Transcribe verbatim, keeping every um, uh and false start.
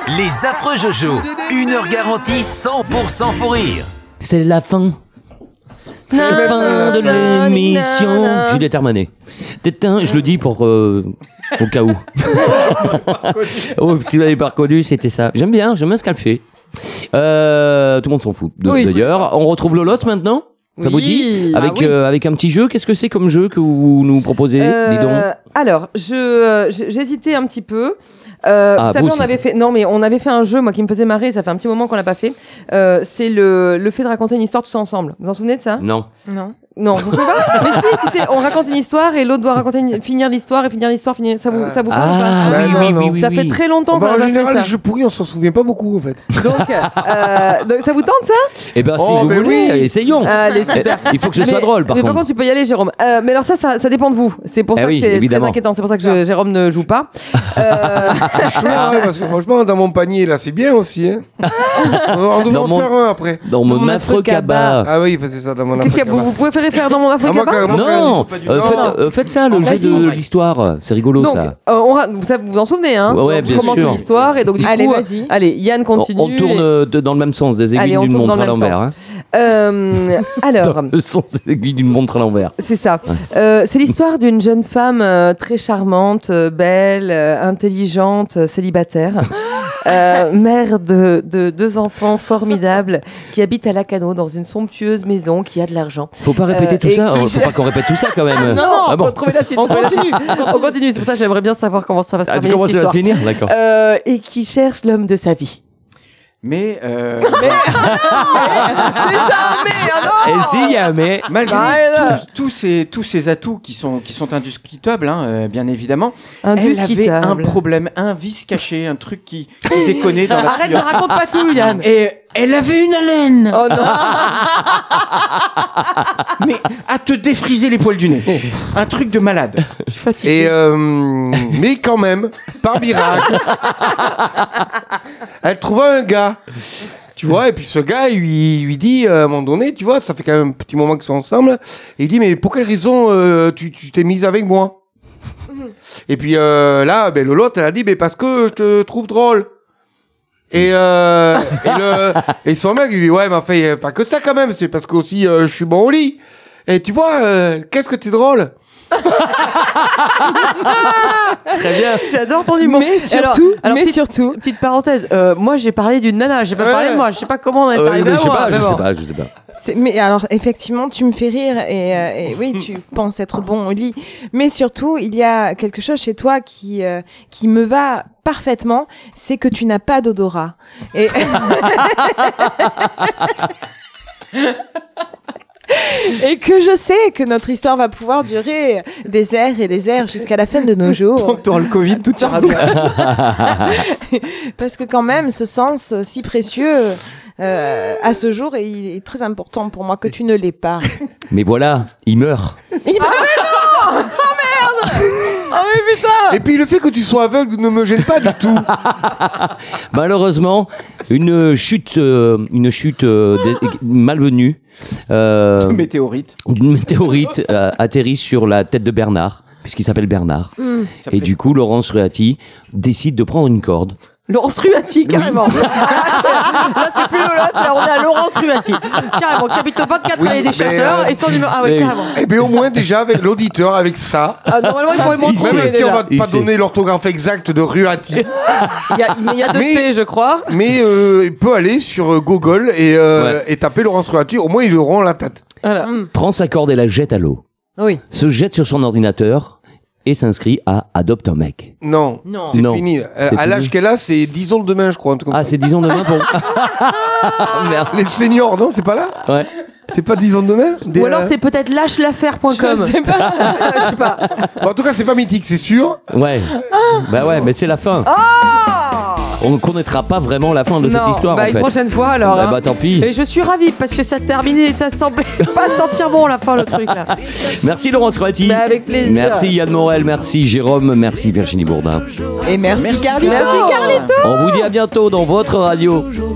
Les affreux Jojo, une heure garantie cent pour cent fou rire. C'est la fin. C'est la fin de l'émission. Juliette Armanet. Tétin, je le dis pour euh, au cas où. Oh, si vous l'avez pas reconnu, c'était ça. J'aime bien, j'aime bien ce qu'elle fait. Euh, tout le monde s'en fout. De, Oui. D'ailleurs, on retrouve Lolotte maintenant. Ça Oui. vous dit Ah avec oui. euh, avec un petit jeu. Qu'est-ce que c'est comme jeu que vous nous proposez? Euh, Dis donc. Alors, je, euh, j'ai- j'hésitais un petit peu. Euh, Ah, vous savez, vous on aussi. avait fait. Non, mais on avait fait un jeu, moi, qui me faisait marrer. Ça fait un petit moment qu'on l'a pas fait. Euh, c'est le le fait de raconter une histoire tous ensemble. Vous vous en souvenez de ça? Non. Non. Non, vous savez pas. Mais si, tu sais, on raconte une histoire et l'autre doit raconter une- finir l'histoire et finir l'histoire. Finir. Ça vous ça vous parle ou Ah pas? oui, non, oui, non. oui, oui, Ça oui. fait très longtemps Bah, qu'on en a pas fait général, ça. les jeux pourris, on s'en souvient pas beaucoup en fait. Donc, euh, donc, ça vous tente ça? Eh ben, si Oh, vous mais voulez, oui. essayons. Allez, super. Il faut que ce Mais- soit drôle, par mais contre. par contre, tu peux y aller, Jérôme. Euh, mais alors ça, ça, ça dépend de vous. C'est pour Eh ça oui, que c'est évidemment. très inquiétant. C'est pour ça que je- Jérôme ne joue pas. Euh, Franchement, ouais, parce que franchement, dans mon panier, là, c'est bien aussi. Hein. on on devrait Dans en mon- faire un après. Dans mon Mon afro Afro-Cabas. cabas. Ah oui, c'est ça, dans mon Qu'est-ce que vous, vous préférez faire dans mon Ah, moi, Afrique quand- moi, quand elle Non, dit pas du euh, non. faites, euh, faites ça, le jeu Vas-y. de l'histoire. C'est rigolo, Donc, ça. euh, on ra- vous, savez- vous vous en souvenez, hein? Ouais, ouais, Donc, bien on commence sûr. l'histoire et donc du Allez, coup, vas-y. euh, allez, Yann On, continue. on tourne et- euh, de- dans le même sens, des aiguilles Allez, on d'une tourne montre dans à le même l'envers. sens. Hein. Euh, alors, Dans le sens des aiguilles d'une montre à l'envers. c'est ça. Euh, c'est l'histoire d'une jeune femme euh, très charmante, euh, belle, euh, intelligente, euh, célibataire, euh, mère de, de deux enfants formidables, qui habite à Lacanau dans une somptueuse maison qui a de l'argent. Faut pas répéter Euh, tout et ça. qui Faut cherche- pas qu'on répète tout ça quand même. Non, non, Ah bon. faut trouver la suite. On faut trouver la continue. suite. On continue. C'est pour ça que j'aimerais bien savoir comment ça va se Ah, terminer comment cette ça va se histoire. finir? D'accord. Euh, et qui cherche l'homme de sa vie. Mais euh, Déjà, mais ah non. Et si, y a mais. malgré Bah, là. tous, tous ces, tous ces atouts qui sont, qui sont indiscutables, hein, euh, bien évidemment, elle avait Indiscutable. un problème, un vice caché, un truc qui, qui déconnait dans la Arrête, ne tuyauterie. raconte pas tout, Yann. Et elle avait une haleine, Oh non. mais à te défriser les poils du nez. Un truc de malade. Je suis fatiguée. Et euh, mais quand même, par miracle, elle trouva un gars. Tu vois, et puis ce gars, il lui, lui dit, euh, à un moment donné, tu vois, ça fait quand même un petit moment qu'ils sont ensemble, et il dit, mais pour quelle raison euh, tu tu t'es mise avec moi? Et puis euh, là, ben, Lolotte, elle a dit, mais parce que je te trouve drôle. Et, euh, et, le, et son mec, il lui dit, ouais, mais enfin, y a pas que ça quand même, c'est parce que aussi euh, je suis bon au lit. Et tu vois, euh, qu'est-ce que t'es drôle? Très bien. J'adore ton humour. Mais Et alors- surtout, alors, mais petite, surtout, petite parenthèse, euh, moi j'ai parlé d'une nana, j'ai pas Ouais. parlé de moi, je sais pas comment on est Euh, arrivé mais à je sais moi. pas, mais je bon. sais pas, je sais pas. c'est- mais alors effectivement, tu me fais rire et, euh, et oui, tu penses être bon au lit. Mais surtout, il y a quelque chose chez toi qui euh, qui me va parfaitement, c'est que tu n'as pas d'odorat. Et Et que je sais que notre histoire va pouvoir durer des heures et des heures jusqu'à la fin de nos jours. Tant que t'auras le Covid, tout ira bien. Parce que quand même, ce sens si précieux, euh, à ce jour, et il est très important pour moi que tu ne l'aies pas. Mais voilà, il meurt. Et puis le fait que tu sois aveugle ne me gêne pas du tout. Malheureusement, une chute, euh, une chute euh, dé- malvenue euh, Météorite. d'une météorite euh, atterrit sur la tête de Bernard, puisqu'il s'appelle Bernard. Ça Et plaît. du coup, Laurence Ruati décide de prendre une corde. Laurence Ruati, carrément. Là, c'est plus Lolotte, là, on est à Laurence Ruati. Carrément, qui habite au vingt-quatre Oui, allée des mais, chercheurs euh, et son numéro. Ah ouais, mais- carrément. Eh bien au moins déjà avec l'auditeur, avec ça. Ah, normalement, il pourrait me Il retrouver Même sait. si on déjà. va Il pas sait. donner l'orthographe exacte de Ruati. Il y a, mais il y a deux Mais- T, je crois. Mais euh, il peut aller sur euh, Google et, euh, et taper Laurence Ruati. Au moins, il auront la tête. Voilà. Prend sa corde et la jette à l'eau. Oui. Se jette sur son ordinateur et s'inscrit à Adopte un mec. Non, Non. c'est Non. fini. Euh, C'est à l'âge fini. qu'elle a, c'est disons le demain, je crois. un truc comme Ah, ça. c'est dix ans demain pour. Merde. Les seniors, non, c'est pas là? Ouais. C'est pas dix ans demain? Des, Ou alors euh, c'est peut-être lâche l'affaire point com. Je sais pas. Je sais pas. bon, en tout cas, c'est pas mythique, c'est sûr. Ouais. Bah ouais, mais c'est la fin. On ne connaîtra pas vraiment la fin de Non, cette histoire bah en une fait. prochaine fois alors. Ah hein. bah tant pis. Et je suis ravie parce que ça terminait, ça semblait pas sentir bon la fin le truc là. Merci Laurence Ruati. Bah, avec plaisir. Merci Yann Morel, merci Jérôme, merci Virginie Bourdin. Et merci, Merci, Carlito. Merci Carlito. On vous dit à bientôt dans votre radio.